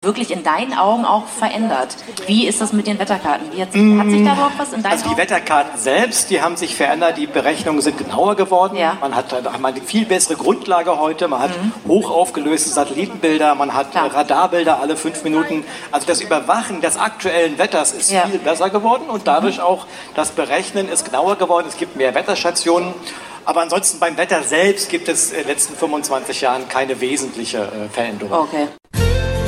wirklich in deinen Augen auch verändert. Wie ist das mit den Wetterkarten? Hat sich da überhaupt was in deinen Also die Wetterkarten selbst, die haben sich verändert, die Berechnungen sind genauer geworden. Ja. Man hat eine viel bessere Grundlage heute, man hat hochaufgelöste Satellitenbilder, man hat Radarbilder alle 5 Minuten. Also das Überwachen des aktuellen Wetters ist viel besser geworden und dadurch auch das Berechnen ist genauer geworden. Es gibt mehr Wetterstationen. Aber ansonsten beim Wetter selbst gibt es in den letzten 25 Jahren keine wesentliche Veränderung. Okay.